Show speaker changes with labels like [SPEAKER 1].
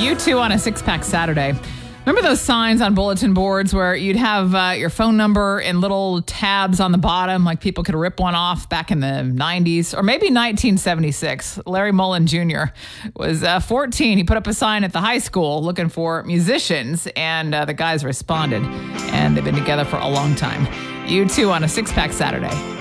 [SPEAKER 1] U2 on a six-pack Saturday. Remember those signs on bulletin boards where you'd have your phone number in little tabs on the bottom, like people could rip one off back in the 90s or maybe 1976? Larry Mullen Jr. was 14. He put up a sign at the high school looking for musicians, and the guys responded, and they've been together for a long time. U2 on a six-pack Saturday.